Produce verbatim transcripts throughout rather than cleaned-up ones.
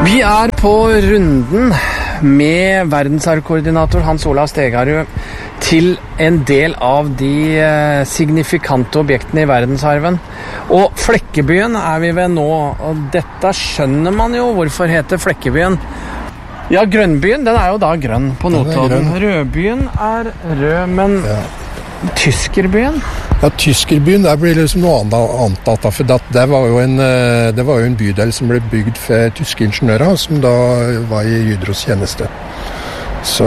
Vi er på runden med verdensarvkoordinator Hans Olav Stegarud til en del av de signifikante objektene i verdensarven. Og Flekkebyen er vi ved nå, og dette skjønner man jo hvorfor heter Flekkebyen. Ja, Grønnbyen, den er jo da grønn på Notodden. Rødbyen er rød, men ja. Tyskerbyen? Ja, Tyskerbyen, der blir det liksom noe annet, for det var, jo en, det var jo en bydel som ble bygd for tyske ingeniører, som da var i Hydros tjeneste. Så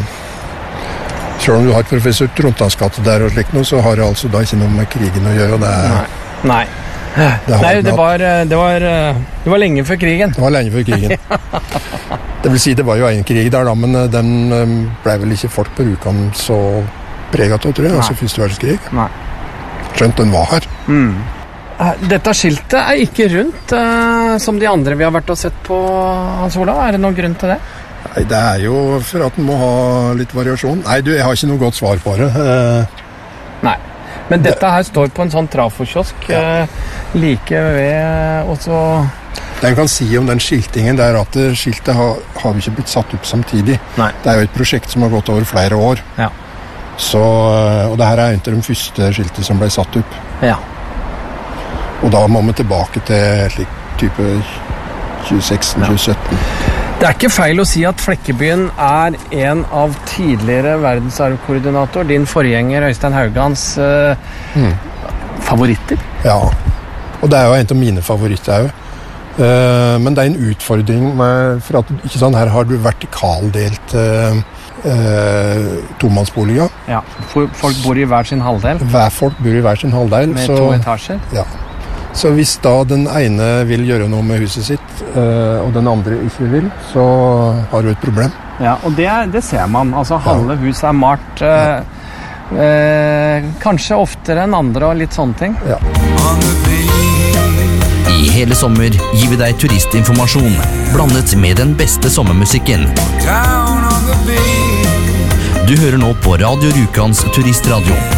selv om du har professor Trondheimsgate der og slik noe, så har det altså da ikke noe med krigen å gjøre. Det er, Nei, Nei. Det, Nei det, var, det, var, det var lenge før krigen. Det var lenge før krigen. Det vil si, det var jo en krig der da, men den ble vel ikke folk på Rjukan så preget av, tror jeg, altså første verdenskrig. Nei. Skjønt den var her. Mm. Dette skiltet er ikke rundt, uh, som de andre vi har vært og sett på, Hans Olav. Er det noen grunn til det? Nei, det er jo for at den må ha litt variasjon. Nei, du, jeg har ikke noe godt svar på det. Uh, Nei, men dette her står på en sånn trafokiosk ja. uh, like ved, og så... Det jeg kan si om den skiltingen, det er at skiltet har, har ikke blitt satt opp samtidig. Nei. Det er jo et prosjekt som har gått over flere år. Ja. Så, og det her er en av de første skiltet som ble satt opp. Ja. Og da må vi tilbake til slik type tjue seksten til tjue sytten. Det er ikke feil å si at Flekkebyen er en av tidligere verdensarvkoordinator, din forgjenger Øystein Haugans uh, mm. favoritter. Ja, og det er jo en av mine favoritter også. Uh, men det er en utfordring med, for at ikke sånn, her har du vertikaldelt uh, uh, tomannsboliger. Ja, folk bor i hver sin halvdel. Hver folk bor i hver sin halvdel. Med så, to etasjer. Ja. Så hvis da den ene vil gjøre noe med huset sitt, uh, og den andre ikke vil, så har du et problem. Ja, og det, det ser man. Altså, halve ja. huset er malt, uh, ja. uh, kanskje oftere enn andre og litt sånne ting. Ja. I hele sommer gir vi deg turistinformasjon, blandet med den beste sommermusikken. Du hører nå på Radio Rjukans turistradio.